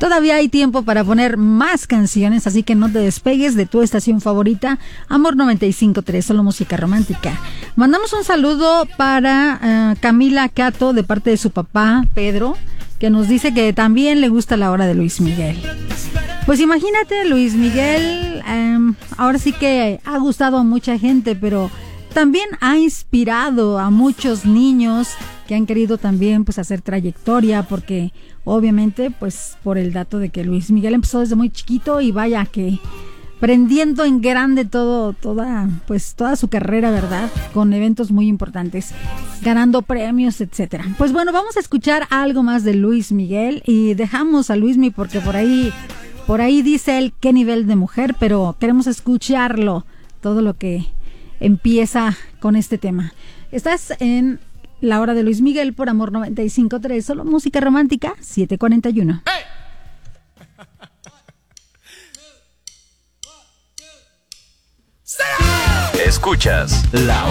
Todavía hay tiempo para poner más canciones, así que no te despegues de tu estación favorita, Amor 95.3, solo música romántica. Mandamos un saludo para Camila Cato, de parte de su papá, Pedro, que nos dice que también le gusta la hora de Luis Miguel. Pues imagínate, Luis Miguel, ahora sí que ha gustado a mucha gente, pero también ha inspirado a muchos niños que han querido también pues hacer trayectoria, porque obviamente pues por el dato de que Luis Miguel empezó desde muy chiquito y vaya que prendiendo en grande toda su carrera, ¿verdad? Con eventos muy importantes, ganando premios, etcétera. Pues bueno, vamos a escuchar algo más de Luis Miguel y dejamos a Luismi porque por ahí dice él qué nivel de mujer, pero queremos escucharlo, todo lo que empieza con este tema. Estás en la hora de Luis Miguel por Amor 95.3, solo música romántica, 7:41. ¡Hey! Escuchas La